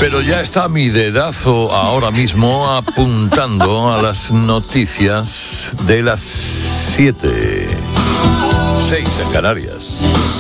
Pero ya está mi dedazo ahora mismo apuntando a las noticias de las 7:06 en Canarias.